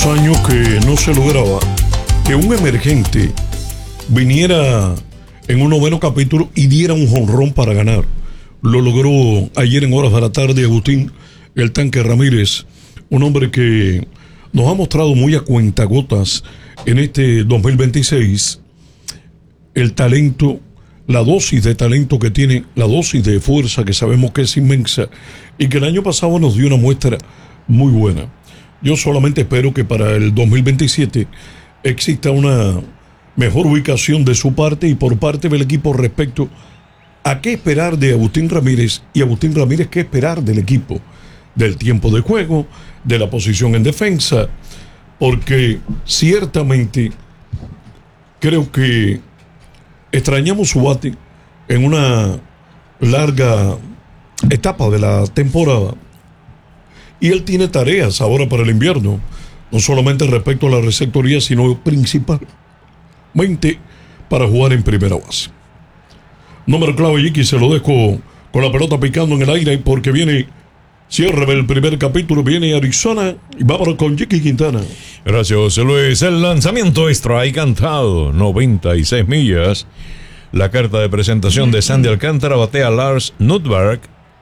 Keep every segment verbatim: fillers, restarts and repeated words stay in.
muchos años que no se lograba que un emergente viniera en un noveno capítulo y diera un jonrón para ganar. Lo logró ayer en horas de la tarde Agustín El Tanque Ramírez, un hombre que nos ha mostrado muy a cuentagotas en este dos mil veintiséis el talento, la dosis de talento que tiene, la dosis de fuerza que sabemos que es inmensa y que el año pasado nos dio una muestra muy buena. Yo solamente espero que para el dos mil veintisiete exista una mejor ubicación de su parte y por parte del equipo respecto a qué esperar de Agustín Ramírez y Agustín Ramírez qué esperar del equipo, del tiempo de juego, de la posición en defensa, porque ciertamente creo que extrañamos su bate en una larga etapa de la temporada. Y él tiene tareas ahora para el invierno, no solamente respecto a la receptoría, sino principalmente para jugar en primera base. Número clave, Jiki, se lo dejo con la pelota picando en el aire porque viene cierre del primer capítulo, viene Arizona y vámonos con Jiki Quintana. Gracias, José Luis. El lanzamiento strike cantado, noventa y seis millas. La carta de presentación de Sandy Alcántara, batea Lars Nootbaar.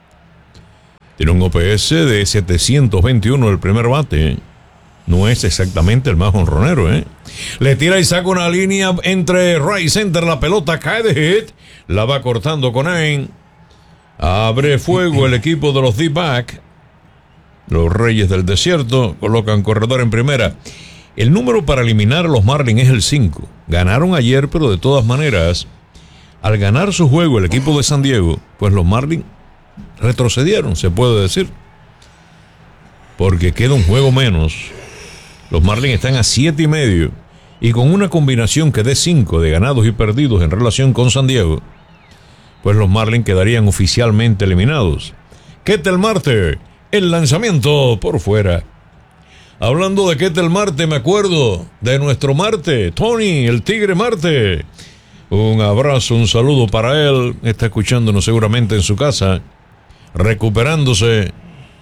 Tiene un O P S de setecientos veintiuno el primer bate. No es exactamente el más jonronero, ¿eh? Le tira y saca una línea entre right center. La pelota cae de hit. La va cortando con Ain. Abre fuego el equipo de los D-Back. Los Reyes del Desierto colocan corredor en primera. El número para eliminar a los Marlins es el cinco. Ganaron ayer, pero de todas maneras, al ganar su juego el equipo de San Diego, pues los Marlins retrocedieron, se puede decir, porque queda un juego menos. Los Marlins están a siete y medio y con una combinación que dé cinco de ganados y perdidos en relación con San Diego, pues los Marlins quedarían oficialmente eliminados. Ketel Marte, el lanzamiento por fuera. Hablando de Ketel Marte, me acuerdo de nuestro Marte, Tony, el Tigre Marte. Un abrazo, un saludo para él. Está escuchándonos seguramente en su casa, recuperándose.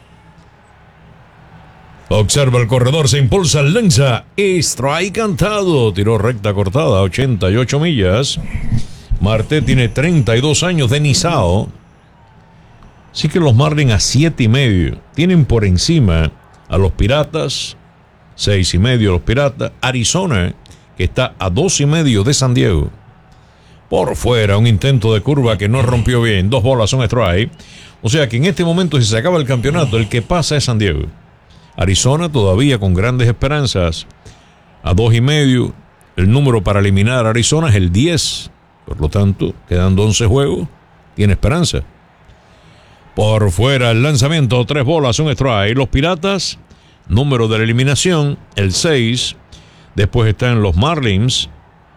Observa el corredor, se impulsa, lanza, strike cantado, tiró recta cortada, ochenta y ocho millas. Marte tiene treinta y dos años de Nizao. Así que los Marlins a siete y medio tienen por encima a los Piratas, seis y medio los Piratas, Arizona, que está a dos y medio de San Diego. Por fuera, un intento de curva que no rompió bien, dos bolas, un strike. O sea que en este momento, si se acaba el campeonato, el que pasa es San Diego. Arizona todavía con grandes esperanzas, a dos y medio. El número para eliminar a Arizona es el diez. Por lo tanto, quedando once juegos, tiene esperanza. Por fuera, el lanzamiento, tres bolas, un strike. Los Piratas, número de la eliminación, el seis. Después están los Marlins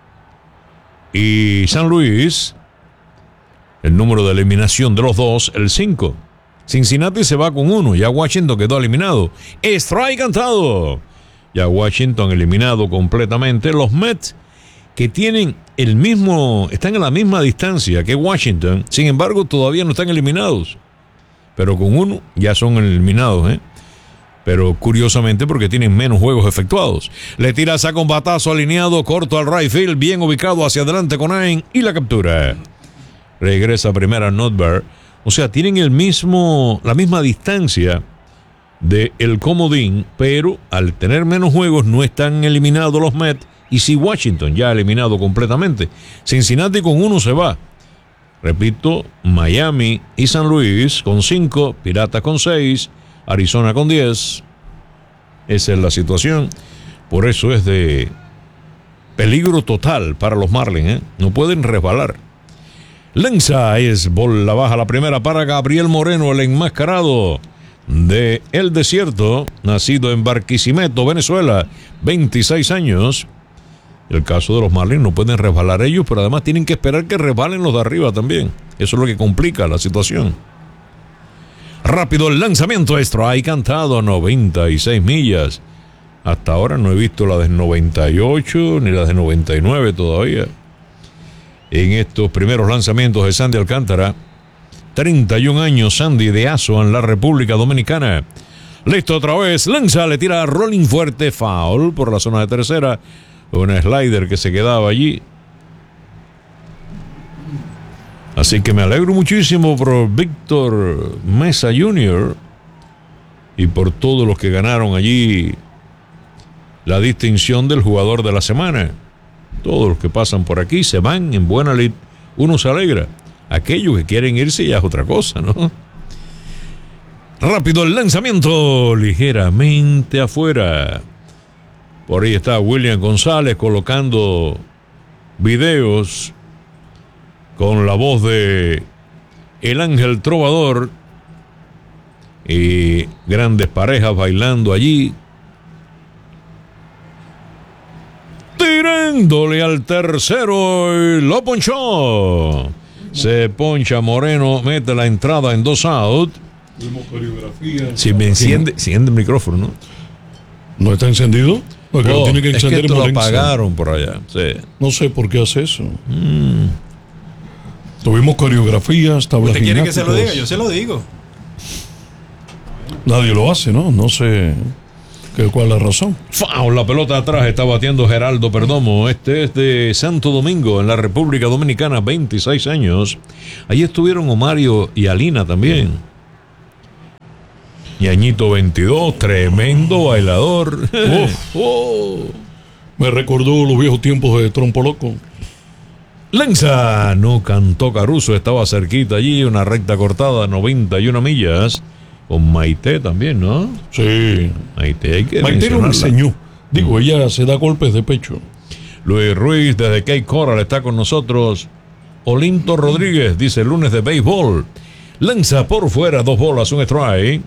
y San Luis, el número de eliminación de los dos, el cinco. Cincinnati se va con uno, ya Washington quedó eliminado. Strike cantado. Ya Washington eliminado completamente. Los Mets, que tienen el mismo, están en la misma distancia que Washington, sin embargo todavía no están eliminados. Pero con uno ya son eliminados, ¿eh? Pero curiosamente porque tienen menos juegos efectuados. Le tira, saca un batazo alineado, corto al right field, bien ubicado hacia adelante con Ain y la captura. Regresa a primera Nootbaar. O sea, tienen el mismo, la misma distancia de el comodín, pero al tener menos juegos no están eliminados los Mets y sí Washington ya eliminado completamente. Cincinnati con uno se va. Repito, Miami y San Luis con cinco, Piratas con seis, Arizona con diez. Esa es la situación. Por eso es de peligro total para los Marlins, ¿eh? No pueden resbalar. Lanza, es bola baja la primera para Gabriel Moreno, el enmascarado de El Desierto, nacido en Barquisimeto, Venezuela, veintiséis años. El caso de los Marlins, no pueden resbalar ellos, pero además tienen que esperar que resbalen los de arriba también. Eso es lo que complica la situación. Rápido el lanzamiento, strike cantado, noventa y seis millas. Hasta ahora no he visto la de noventa y ocho ni la de noventa y nueve todavía. En estos primeros lanzamientos de Sandy Alcántara, treinta y un años Sandy de Azua en la República Dominicana. Listo otra vez. Lanza, le tira a rolling fuerte. Foul por la zona de tercera. Un slider que se quedaba allí. Así que me alegro muchísimo por Víctor Mesa junior y por todos los que ganaron allí la distinción del jugador de la semana. Todos los que pasan por aquí se van en buena lid. Uno se alegra. Aquellos que quieren irse ya es otra cosa, ¿no? Rápido el lanzamiento, ligeramente afuera. Por ahí está William González colocando videos con la voz de El Ángel Trovador y grandes parejas bailando allí. Tirándole al tercero y lo ponchó. Se poncha Moreno, mete la entrada en dos out. Si me enciende, enciende el micrófono, ¿no? ¿No está encendido? Porque Oh, lo tiene que es encender que esto en lo Morenza. apagaron por allá. Sí. No sé por qué hace eso. Mm. Tuvimos coreografías, tablas ¿Usted quiere que se lo diga? gimnásticas. Yo se lo digo. Nadie lo hace, ¿no? No sé qué, cuál es la razón. Foul, la pelota atrás está batiendo Geraldo Perdomo. Este es de Santo Domingo, en la República Dominicana, veintiséis años. Allí estuvieron Omario y Alina también. Ñañito veintidós, tremendo bailador. Uf. Oh. Me recordó los viejos tiempos de Trompo Loco. Lanza, no cantó Caruso, estaba cerquita allí, una recta cortada, noventa y una millas. Con Maite también, ¿no? Sí. Maite, hay que Maite lo mencionarla. enseñó. Digo, ella se da golpes de pecho. Luis Ruiz desde Cape Coral está con nosotros. Olinto Rodríguez dice lunes de béisbol. Lanza por fuera, dos bolas, un strike.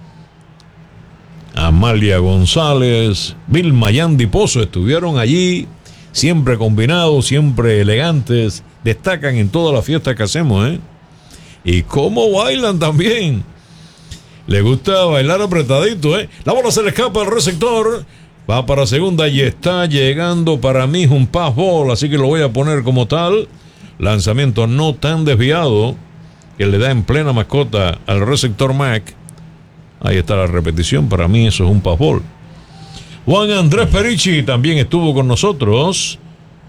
Amalia González, Vilma Yandy Pozo estuvieron allí, siempre combinados, siempre elegantes, destacan en todas las fiestas que hacemos, ¿eh? Y cómo bailan también. Le gusta bailar apretadito, ¿eh? La bola se le escapa al receptor, va para segunda y está llegando para mí un pass ball, así que lo voy a poner como tal. Lanzamiento no tan desviado que le da en plena mascota al receptor Mac. Ahí está la repetición, para mí eso es un pass ball. Juan Andrés Perici también estuvo con nosotros.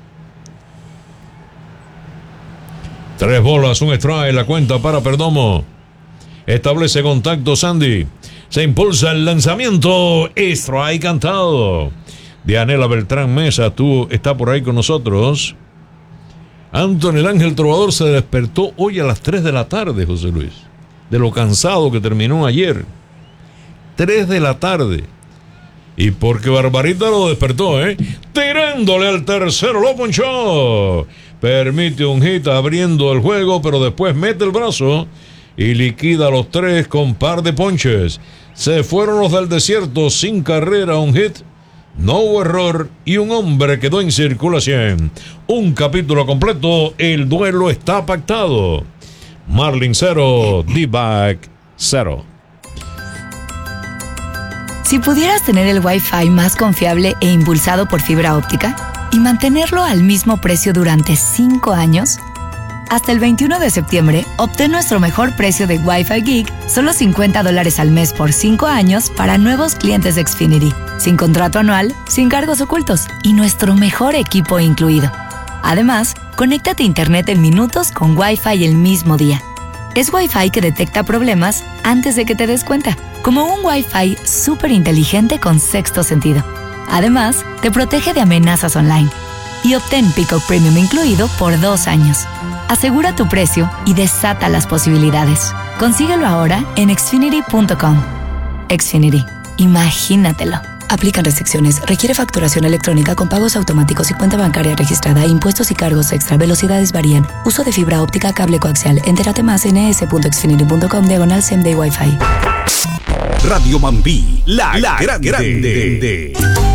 Tres bolas, un strike, la cuenta para Perdomo. Establece contacto Sandy. Se impulsa el lanzamiento. Strike cantado. Dianela Beltrán Mesa tú, está por ahí con nosotros. Anthony el Ángel Trovador se despertó hoy a las tres de la tarde, José Luis. De lo cansado que terminó ayer. tres de la tarde. Y porque Barbarita lo despertó, ¿eh? Tirándole al tercero, lo ponchó. Permite un hit abriendo el juego, pero después mete el brazo y liquida a los tres con par de ponches. Se fueron los del desierto sin carrera, un hit, no hubo error y un hombre quedó en circulación. Un capítulo completo, el duelo está pactado. Marlin cero, D-Back cero. Si pudieras tener el Wi-Fi más confiable e impulsado por fibra óptica y mantenerlo al mismo precio durante cinco años, hasta el veintiuno de septiembre, obtén nuestro mejor precio de Wi-Fi Geek, solo cincuenta dólares al mes por cinco años para nuevos clientes de Xfinity, sin contrato anual, sin cargos ocultos y nuestro mejor equipo incluido. Además, conéctate a Internet en minutos con Wi-Fi el mismo día. Es Wi-Fi que detecta problemas antes de que te des cuenta, como un Wi-Fi súper inteligente con sexto sentido. Además, te protege de amenazas online. Y obtén Peacock Premium incluido por dos años. Asegura tu precio y desata las posibilidades. Consíguelo ahora en xfinity punto com. Xfinity. Imagínatelo. Aplican restricciones. Requiere facturación electrónica con pagos automáticos y cuenta bancaria registrada. Impuestos y cargos extra. Velocidades varían. Uso de fibra óptica, cable coaxial. Entérate más en es punto xfinity punto com diagonal same day Wi-Fi. Radio Mambí, la, la grande. grande.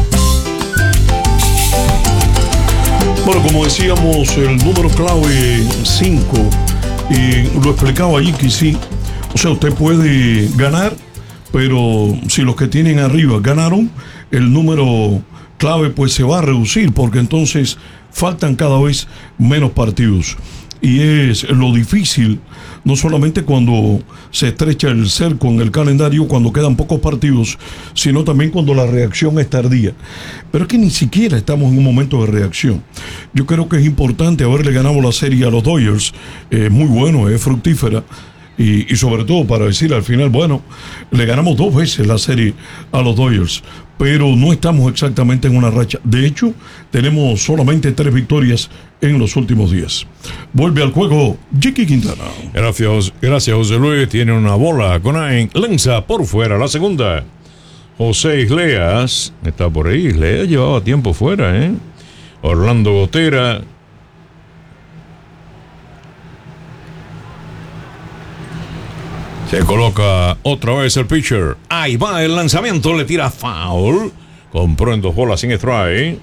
Bueno, como decíamos, el número clave cinco, y lo explicaba allí que sí, o sea, usted puede ganar, pero si los que tienen arriba ganaron, el número clave pues se va a reducir, porque entonces faltan cada vez menos partidos. y es lo difícil, no solamente cuando se estrecha el cerco en el calendario, cuando quedan pocos partidos, sino también cuando la reacción es tardía. Pero es que ni siquiera estamos en un momento de reacción. Yo creo que es importante haberle ganado la serie a los Dodgers, es muy bueno, es fructífera. Y, y sobre todo para decir al final, bueno, le ganamos dos veces la serie a los Dodgers, pero no estamos exactamente en una racha. De hecho, tenemos solamente tres victorias en los últimos días. Vuelve al juego Jiki Quintana. Gracias, gracias José Luis. Tiene una bola con Ain. Lanza por fuera la segunda. José Isleas está por ahí. Isleas llevaba tiempo fuera, ¿eh? Orlando Gotera. Se coloca otra vez el pitcher. Ahí va el lanzamiento, le tira foul. Compró en dos bolas sin strike.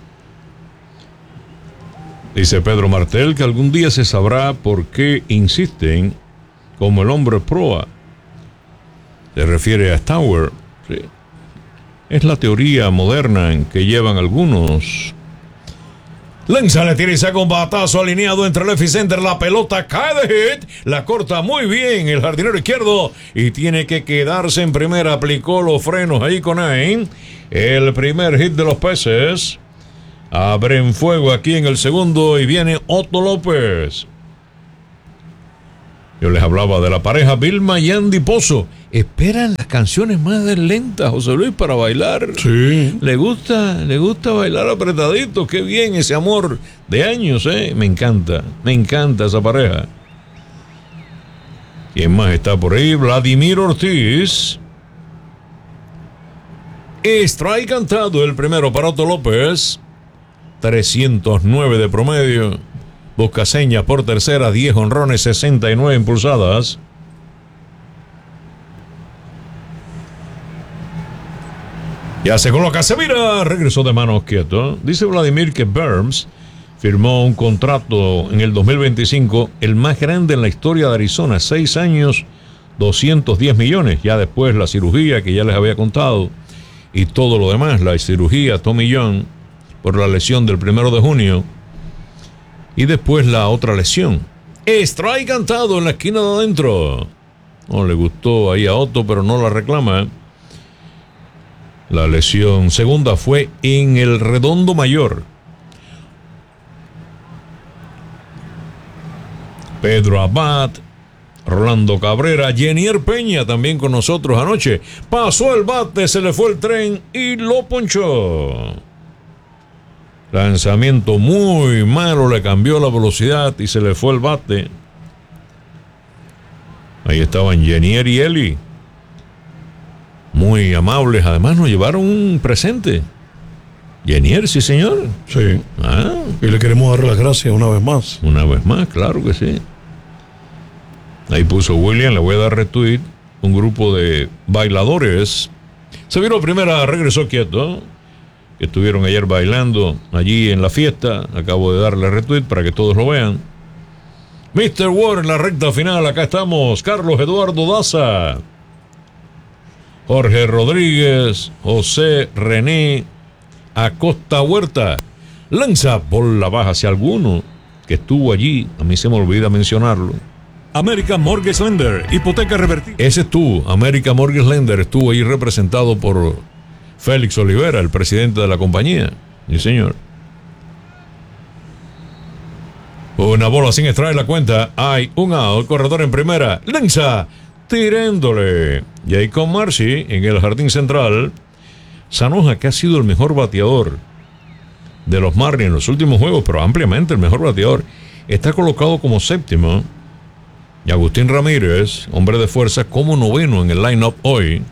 Dice Pedro Martel que algún día se sabrá por qué insisten como el hombre proa. Se refiere a Stauer. Sí. Es la teoría moderna en que llevan algunos. Lanza, le tira y saca un batazo alineado entre left y center. La pelota cae de hit. La corta muy bien el jardinero izquierdo. Y tiene que quedarse en primera. Aplicó los frenos ahí con Ain. El primer hit de los Peces. Abren fuego aquí en el segundo. Y viene Otto López. Yo les hablaba de la pareja Vilma y Andy Pozo. Esperan las canciones más lentas, José Luis, para bailar. Sí. Le gusta, le gusta bailar apretadito. Qué bien ese amor de años, ¿eh? Me encanta, me encanta esa pareja. ¿Quién más está por ahí? Vladimir Ortiz. Strike cantado el primero para Otto López. trescientos nueve de promedio. Busca señas por tercera, diez honrones, sesenta y nueve impulsadas. Ya se coloca, se mira, regresó de manos quieto. Dice Vladimir que Burns firmó un contrato en el dos mil veinticinco, el más grande en la historia de Arizona, seis años, doscientos diez millones. Ya después la cirugía que ya les había contado y todo lo demás, la cirugía Tommy John por la lesión del primero de junio. Y después la otra lesión. Strike cantado en la esquina de adentro. No le gustó ahí a Otto, pero no la reclama. La lesión segunda fue en el redondo mayor. Pedro Abad, Rolando Cabrera, Jenier Peña también con nosotros anoche. Pasó el bate, se le fue el tren y lo ponchó. Lanzamiento muy malo, le cambió la velocidad y se le fue el bate. Ahí estaban Jenier y Eli. Muy amables, además nos llevaron un presente. Jenier, sí señor. Sí. Ah. Y le queremos dar las gracias una vez más. Una vez más, claro que sí. Ahí puso William, le voy a dar retweet. Un grupo de bailadores. Se vino primera, regresó quieto. Que estuvieron ayer bailando allí en la fiesta. Acabo de darle retweet para que todos lo vean. mister Ward en la recta final. Acá estamos. Carlos Eduardo Daza. Jorge Rodríguez. José René Acosta Huerta. Lanza por la baja hacia alguno que estuvo allí. A mí se me olvida mencionarlo. American Mortgage Lender, hipoteca revertida. Ese estuvo. American Mortgage Lender estuvo ahí representado por Félix Olivera, el presidente de la compañía. Sí, señor. Una bola sin extraer la cuenta. Hay un out, corredor en primera. Lanza, tirándole. Jacob Marcy en el jardín central. Sanoja, que ha sido el mejor bateador de los Marlins en los últimos juegos, pero ampliamente el mejor bateador, está colocado como séptimo. Y Agustín Ramírez, hombre de fuerza, como noveno en el line-up hoy.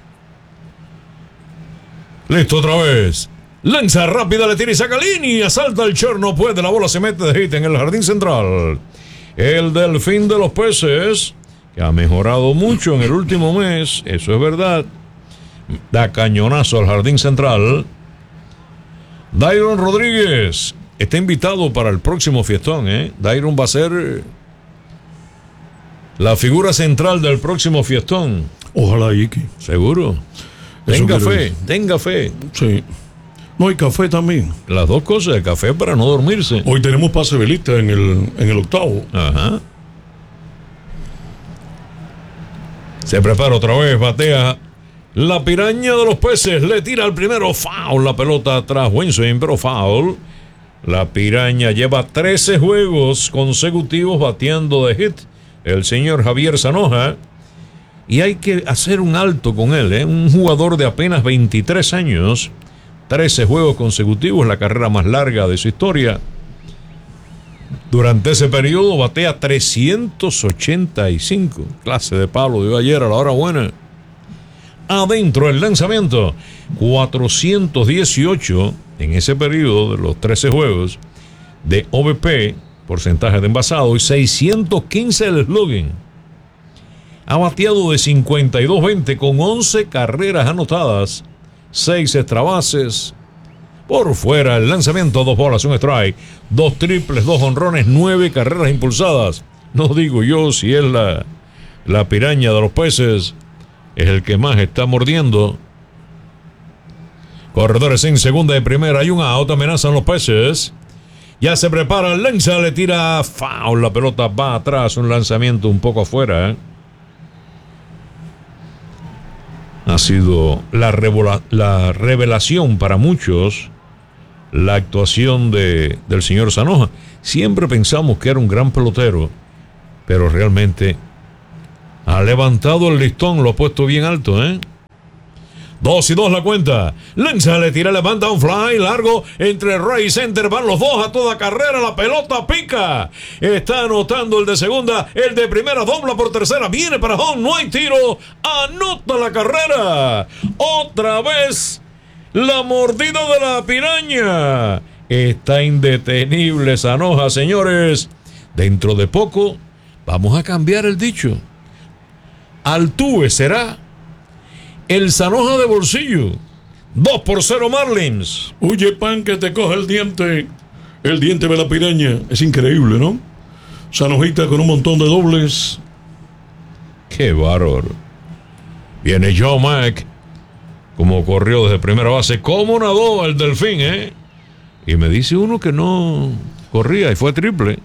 Listo otra vez. Lanza rápida, le tira y saca línea. Salta el short, no puede. La bola se mete de hit en el jardín central. El Delfín de los Peces, que ha mejorado mucho en el último mes. Eso es verdad. Da cañonazo al jardín central. Dairon Rodríguez está invitado para el próximo fiestón, ¿eh? Dairon va a ser la figura central del próximo fiestón. Ojalá, Iki. Seguro. Eso Tenga fe, decir. tenga fe. Sí. No hay café también. Las dos cosas, el café para no dormirse. Hoy tenemos pase velista en el, en el octavo. Ajá. Se prepara otra vez, batea la piraña de los peces. Le tira el primero, foul, la pelota atrás, buen swing, pero foul. La piraña lleva trece juegos consecutivos bateando de hit el señor Javier Zanoja. Y hay que hacer un alto con él, ¿eh? Un jugador de apenas veintitrés años, trece juegos consecutivos, la carrera más larga de su historia. Durante ese periodo batea trescientos ochenta y cinco. Clase de palo dio ayer a la hora buena. Adentro el lanzamiento, cuatrocientos dieciocho en ese periodo de los trece juegos de O B P, porcentaje de envasado, y seiscientos quince el slugging. Ha bateado de cincuenta y dos veinte con once carreras anotadas, seis extra bases. Por fuera el lanzamiento, dos bolas, un strike, dos triples, dos jonrones, nueve carreras impulsadas. No digo yo si es la, la piraña de los peces, es el que más está mordiendo. Corredores en segunda y primera, hay un out, amenazan los peces. Ya se prepara, lanza, le tira foul, la pelota va atrás, un lanzamiento un poco afuera. Ha sido la, revela, la revelación para muchos la actuación de, del señor Zanoja. Siempre pensamos que era un gran pelotero, pero realmente ha levantado el listón, lo ha puesto bien alto, ¿eh? Dos y dos la cuenta. Lanza, le tira, levanta un fly largo entre Ray y center. Van los dos a toda carrera. La pelota pica. Está anotando el de segunda. El de primera dobla por tercera. Viene para home. No hay tiro. Anota la carrera. Otra vez la mordida de la piraña. Está indetenible Zanoja, señores. Dentro de poco vamos a cambiar el dicho. Altuve será el Zanoja de bolsillo. Dos por cero Marlins. Oye, pan, que te coja el diente. El diente de la piraña. Es increíble, ¿no? Zanojita con un montón de dobles. Qué bárbaro. Viene Joe Mack. Como corrió desde primera base. Como nadó el delfín, ¿eh? Y me dice uno que no corría y fue triple.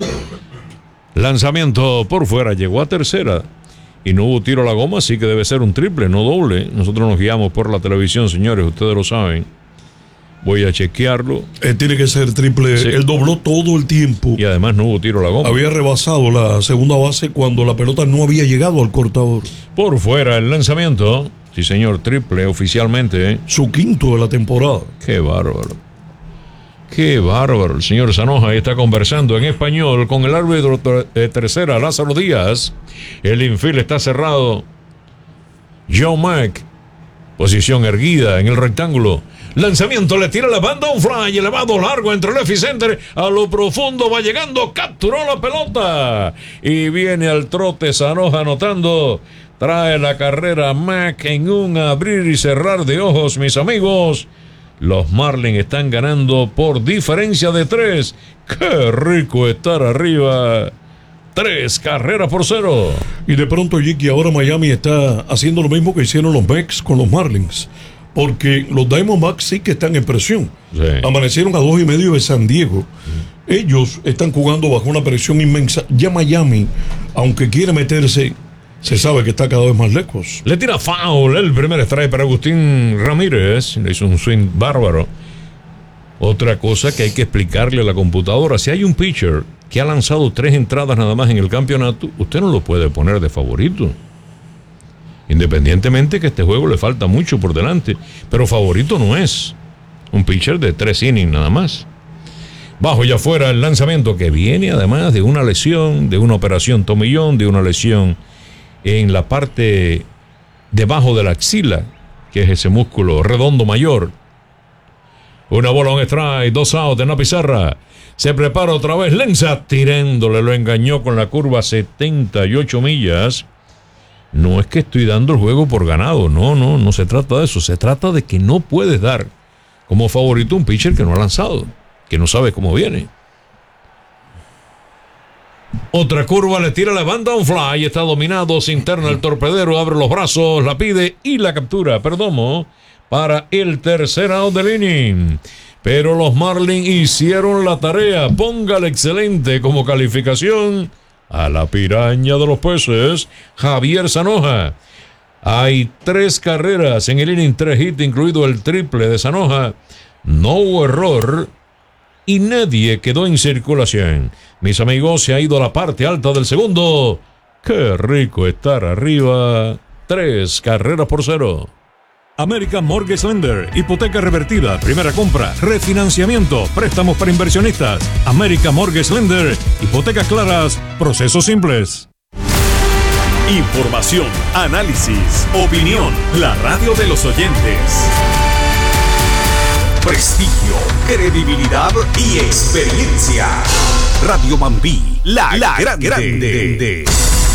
Lanzamiento por fuera. Llegó a tercera. Y no hubo tiro a la goma, así que debe ser un triple, no doble. Nosotros nos guiamos por la televisión, señores, ustedes lo saben. Voy a chequearlo. Eh, tiene que ser triple. Sí. Él dobló todo el tiempo. Y además no hubo tiro a la goma. Había rebasado la segunda base cuando la pelota no había llegado al cortador. Por fuera el lanzamiento. Sí, señor, triple oficialmente. ¿eh? Su quinto de la temporada. Qué bárbaro. Qué bárbaro. El señor Zanoja ahí está conversando en español con el árbitro de tercera, Lázaro Díaz. El infield está cerrado. Joe Mack. Posición erguida en el rectángulo. Lanzamiento, le tira la banda, un fly elevado largo entre left y center. A lo profundo va llegando, capturó la pelota. Y viene al trote Zanoja anotando. Trae la carrera Mack en un abrir y cerrar de ojos, mis amigos. Los Marlins están ganando por diferencia de tres. ¡Qué rico estar arriba! Tres carreras por cero. Y de pronto, Jiki, ahora Miami está haciendo lo mismo que hicieron los Mets con los Marlins. Porque los Diamondbacks sí que están en presión. Sí. Amanecieron a dos y medio de San Diego. Sí. Ellos están jugando bajo una presión inmensa. Ya Miami, aunque quiere meterse, se sabe que está cada vez más lejos. Le tira foul el primer strike para Agustín Ramírez. Le hizo un swing bárbaro. Otra cosa que hay que explicarle a la computadora. Si hay un pitcher que ha lanzado tres entradas nada más en el campeonato, usted no lo puede poner de favorito. Independientemente que este juego le falta mucho por delante. Pero favorito no es. Un pitcher de tres innings nada más. Bajo y afuera el lanzamiento que viene además de una lesión, de una operación tomillón, de una lesión en la parte debajo de la axila, que es ese músculo redondo mayor. Una bola, un strike, dos outs en la pizarra. Se prepara otra vez, lanza, tirándole, lo engañó con la curva setenta y ocho millas. No es que estoy dando el juego por ganado, no, no, no se trata de eso. Se trata de que no puedes dar como favorito un pitcher que no ha lanzado, que no sabe cómo viene. Otra curva, le tira la banda, un fly, está dominado, se interna el torpedero, abre los brazos, la pide y la captura, Perdomo, para el tercer out del inning. Pero los Marlins hicieron la tarea, póngale excelente como calificación a la piraña de los peces, Javier Zanoja. Hay tres carreras en el inning, tres hits, incluido el triple de Sanoja. No hubo error y nadie quedó en circulación. Mis amigos, se ha ido a la parte alta del segundo. Qué rico estar arriba. Tres carreras por cero. American Mortgage Lender, hipoteca revertida, primera compra, refinanciamiento, préstamos para inversionistas. American Mortgage Lender, hipotecas claras, procesos simples. Información, análisis, opinión. La radio de los oyentes. Prestigio, credibilidad y experiencia. Radio Mambí, la, la grande. grande.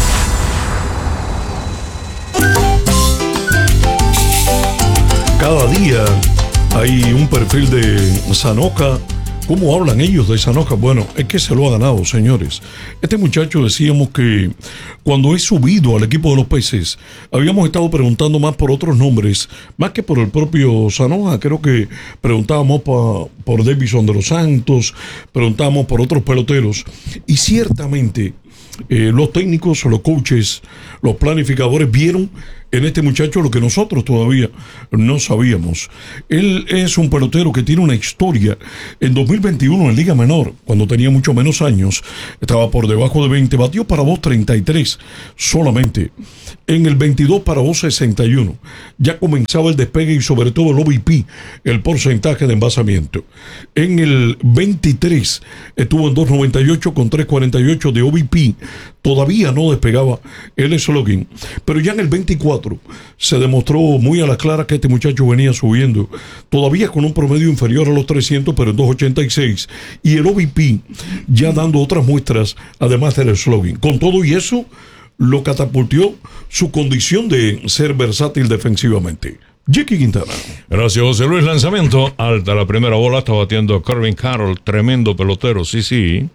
Cada día hay un perfil de Sanoja. ¿Cómo hablan ellos de Sanoja? Bueno, es que se lo ha ganado, señores. Este muchacho, decíamos que cuando es subido al equipo de los Peces, habíamos estado preguntando más por otros nombres, más que por el propio Sanoja. Creo que preguntábamos pa, por Davidson de los Santos, preguntábamos por otros peloteros. Y ciertamente eh, los técnicos, los coaches, los planificadores vieron en este muchacho lo que nosotros todavía no sabíamos. Él es un pelotero que tiene una historia. En dos mil veintiuno en Liga Menor, cuando tenía mucho menos años, estaba por debajo de veinte, batió para dos treinta y tres solamente. En el veintidós para dos sesenta y uno. Ya comenzaba el despegue y sobre todo el O B P, el porcentaje de envasamiento. En el veintitrés estuvo en dos noventa y ocho con tres cuarenta y ocho de O B P. Todavía no despegaba el slogan. Pero ya en el veinticuatro se demostró muy a la clara que este muchacho venía subiendo, todavía con un promedio inferior a los trescientos, pero en dos ochenta y seis, y el O B P ya dando otras muestras, además del slogan. Con todo y eso, lo catapultó su condición de ser versátil defensivamente. Jackie Quintana. Gracias, José Luis. Lanzamiento alta, la primera bola, está batiendo Corbin Carroll, tremendo pelotero, sí, sí.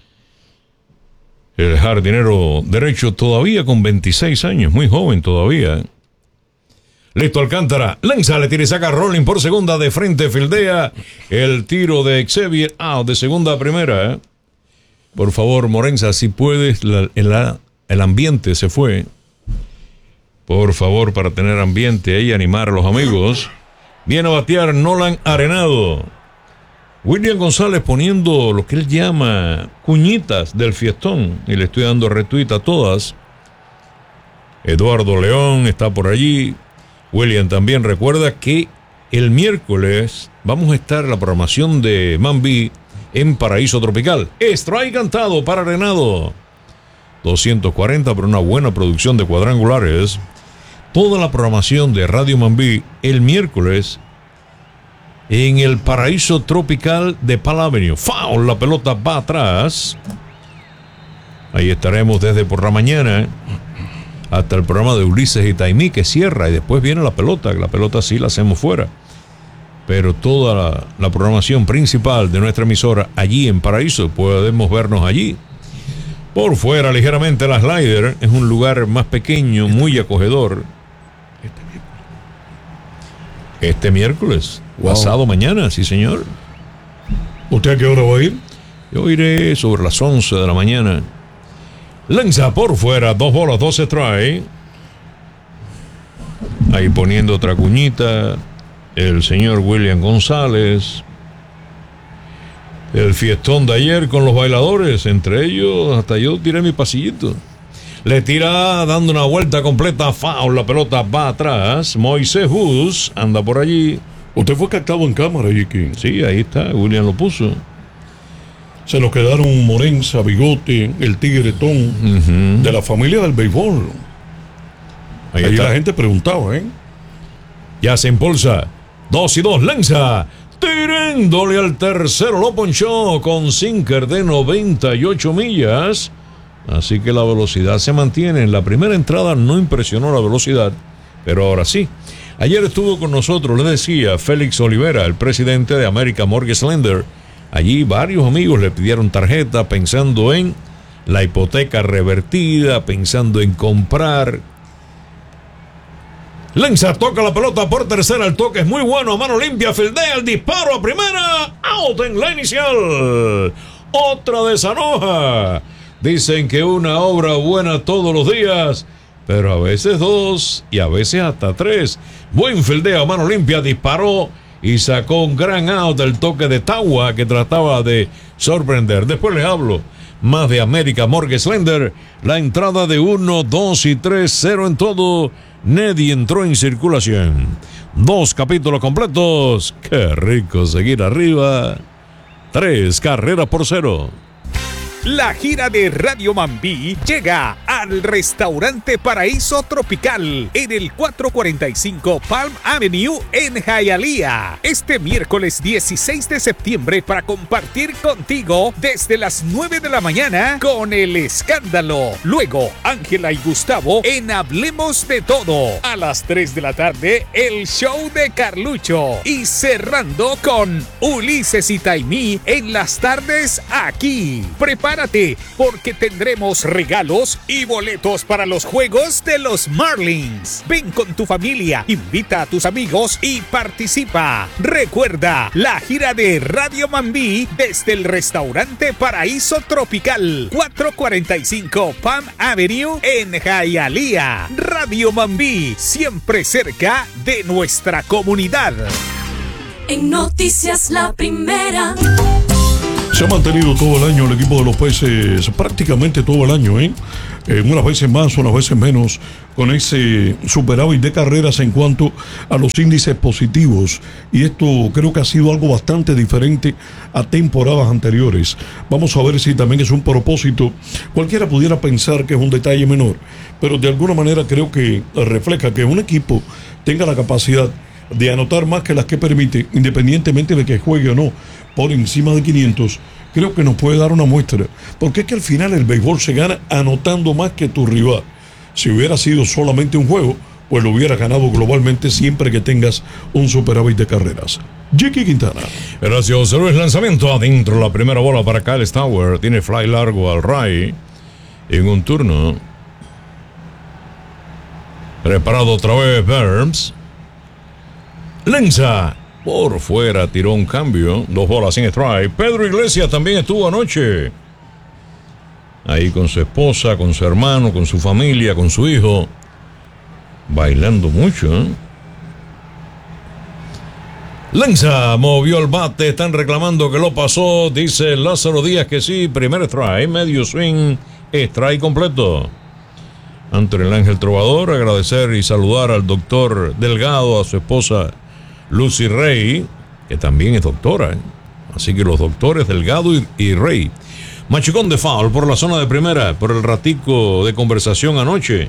El jardinero derecho todavía con veintiséis años, muy joven todavía. Listo Alcántara, lanza, le tira y saca Rolling por segunda, de frente fildea. El tiro de Xavier out de segunda a primera. ¿eh? Por favor, Morenza, si puedes, la, la, el ambiente se fue. Por favor, para tener ambiente ahí, animar a los amigos. Viene a batear Nolan Arenado. William González poniendo lo que él llama cuñitas del fiestón, y le estoy dando retweet a todas. Eduardo León está por allí. William también recuerda que el miércoles vamos a estar en la programación de Mambí en Paraíso Tropical. Strike cantado para Arenado. doscientos cuarenta por una buena producción de cuadrangulares. Toda la programación de Radio Mambí el miércoles en el Paraíso Tropical de Pal Avenue. Foul, la pelota va atrás. Ahí estaremos desde por la mañana hasta el programa de Ulises y Taimí, que cierra, y después viene la pelota. La pelota sí la hacemos fuera, pero toda la, la programación principal de nuestra emisora allí en Paraíso, podemos vernos allí. Por fuera, ligeramente la Slider, es un lugar más pequeño, muy acogedor. Este miércoles, wow. Pasado mañana, sí señor. ¿Usted a qué hora va a ir? Yo iré sobre las once de la mañana. Lanza por fuera, dos bolas, dos strike. Ahí poniendo otra cuñita el señor William González. El fiestón de ayer con los bailadores, entre ellos hasta yo tiré mi pasillito. Le tira dando una vuelta completa, foul, la pelota va atrás. Moisés Hus anda por allí. Usted fue captado en cámara, Jiki. Sí, ahí está, William lo puso. Se nos quedaron Morenza, Bigote, el Tigretón, uh-huh. de la familia del béisbol. Ahí, ahí la gente preguntaba, ¿eh? Ya se impulsa. Dos y dos, lanza. Tirándole al tercero, lo ponchó con sinker de noventa y ocho millas. Así que la velocidad se mantiene. En la primera entrada no impresionó la velocidad, pero ahora sí. Ayer estuvo con nosotros, le decía, Félix Olivera, el presidente de American Mortgage Lender. Allí varios amigos le pidieron tarjeta pensando en la hipoteca revertida, pensando en comprar. Lanza, toca la pelota por tercera, el toque es muy bueno, a mano limpia, fildea el disparo a primera, out en la inicial. Otra de Sanoja. Dicen que una obra buena todos los días pero a veces dos y a veces hasta tres. Buen fildeo a mano limpia, disparó y sacó un gran out del toque de Tawa que trataba de sorprender. Después les hablo más de América Mortgage Lender. La entrada de uno, dos y tres, cero en todo. Neddy entró en circulación. Dos capítulos completos. Qué rico seguir arriba. Tres carreras por cero. La gira de Radio Mambí llega al restaurante Paraíso Tropical en el cuatrocientos cuarenta y cinco Palm Avenue en Hialeah este miércoles dieciséis de septiembre para compartir contigo desde las nueve de la mañana con El Escándalo. Luego, Ángela y Gustavo en Hablemos de Todo. A las tres de la tarde, el show de Carlucho. Y cerrando con Ulises y Taimí en las tardes aquí. Prepara Prepárate, porque tendremos regalos y boletos para los juegos de los Marlins. Ven con tu familia, invita a tus amigos y participa. Recuerda, la gira de Radio Mambí desde el restaurante Paraíso Tropical, cuatrocientos cuarenta y cinco Palm Avenue en Hialeah. Radio Mambí, siempre cerca de nuestra comunidad. En Noticias La Primera. Se ha mantenido todo el año el equipo de los Peces, prácticamente todo el año, ¿eh? Eh, unas veces más, unas veces menos, con ese superávit de carreras en cuanto a los índices positivos. Y esto creo que ha sido algo bastante diferente a temporadas anteriores. Vamos a ver si también es un propósito. Cualquiera pudiera pensar que es un detalle menor, pero de alguna manera creo que refleja que un equipo tenga la capacidad de anotar más que las que permite, independientemente de que juegue o no por encima de quinientos, creo que nos puede dar una muestra, porque es que al final el béisbol se gana anotando más que tu rival. Si hubiera sido solamente un juego, pues lo hubiera ganado globalmente siempre que tengas un superávit de carreras. Jackie Quintana. Gracias, José Luis. Lanzamiento adentro, la primera bola para Kyle Stowers. Tiene fly largo al right en un turno. Preparado otra vez Burns. Lanza por fuera, tiró un cambio. Dos bolas sin strike. Pedro Iglesias también estuvo anoche ahí con su esposa, con su hermano, con su familia, con su hijo, bailando mucho, ¿eh? Lanza movió el bate. Están reclamando que lo pasó. Dice Lázaro Díaz que sí. Primer strike, medio swing, strike completo. Antonio Ángel Trovador, agradecer y saludar al doctor Delgado, a su esposa Lucy Rey, que también es doctora, ¿eh? Así que los doctores Delgado y, y Rey. Machicón de foul por la zona de primera, por el ratico de conversación anoche.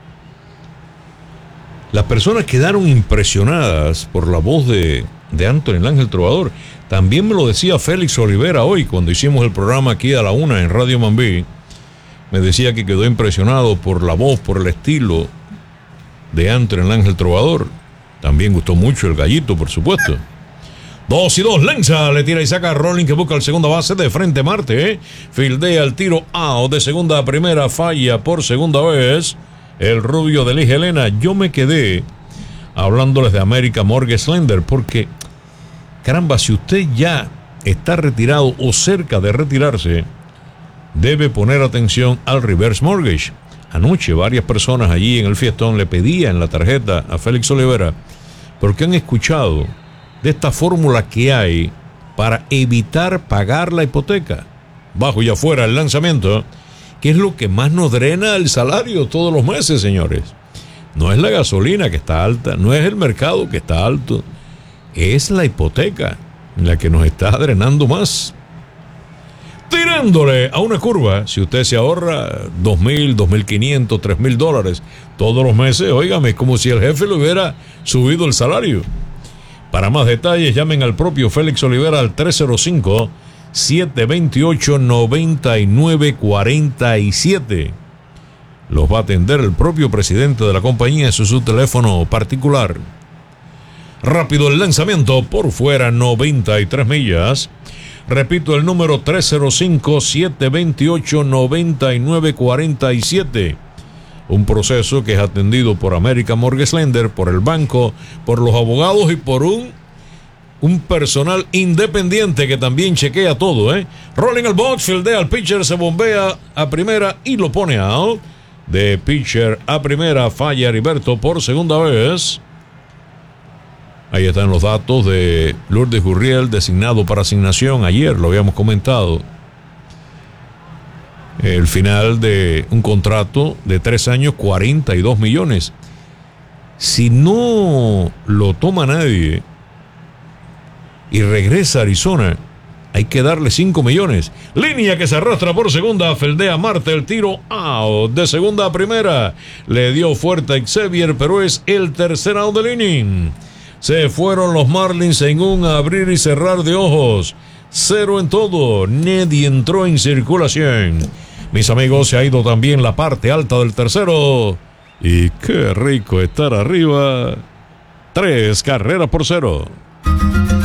Las personas quedaron impresionadas por la voz de, de Antonio Ángel Trovador. También me lo decía Félix Olivera hoy, cuando hicimos el programa aquí a la una en Radio Mambí. Me decía que quedó impresionado por la voz, por el estilo de Antonio Ángel Trovador. También gustó mucho el gallito, por supuesto. Dos y dos, Lanza, le tira y saca a Rolling, que busca el segunda base de frente Marte, ¿eh? Fildea el tiro out de segunda a primera, falla por segunda vez el rubio de Ligia Elena. Yo me quedé hablándoles de América Mortgage Lender, porque caramba, si usted ya está retirado o cerca de retirarse, debe poner atención al reverse mortgage. Anoche varias personas allí en el fiestón le pedían la tarjeta a Félix Olivera porque han escuchado de esta fórmula que hay para evitar pagar la hipoteca. Bajo y afuera el lanzamiento, que es lo que más nos drena el salario todos los meses, señores. No es la gasolina que está alta, no es el mercado que está alto, es la hipoteca la que nos está drenando más. Tirándole a una curva, si usted se ahorra dos mil, dos mil quinientos, tres mil dólares todos los meses, óigame, es como si el jefe le hubiera subido el salario. Para más detalles, llamen al propio Félix Olivera al tres cero cinco, siete dos ocho, nueve nueve cuatro siete. Los va a atender el propio presidente de la compañía en su, su teléfono particular. Rápido el lanzamiento por fuera, noventa y tres millas. Repito el número tres cero cinco, siete dos ocho, nueve nueve cuatro siete. Un proceso que es atendido por América Mortgage Lender, por el banco, por los abogados y por un, un personal independiente que también chequea todo, ¿eh? Rolling el box, fildea al pitcher, se bombea a primera y lo pone out. de pitcher a primera. Falla Heriberto por segunda vez. Ahí están los datos de Lourdes Gurriel, designado para asignación. Ayer lo habíamos comentado. El final de un contrato de tres años, cuarenta y dos millones. Si no lo toma nadie y regresa a Arizona, hay que darle cinco millones. Línea que se arrastra por segunda. Feldea Marte, el tiro out de segunda a primera. Le dio fuerte a Xavier, pero es el tercer out del inning. Se fueron los Marlins en un abrir y cerrar de ojos. Cero en todo. Neddy entró en circulación. Mis amigos, se ha ido también la parte alta del tercero. Y qué rico estar arriba. Tres carreras por cero.